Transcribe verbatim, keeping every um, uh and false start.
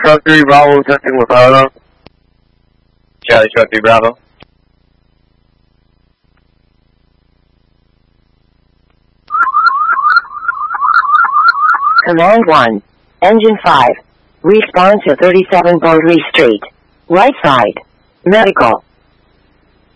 Truck three Bravo, testing with auto. Charlie, Truck three Bravo. Command one, Engine five, respond to thirty-seven Beaudry Street, right side, medical.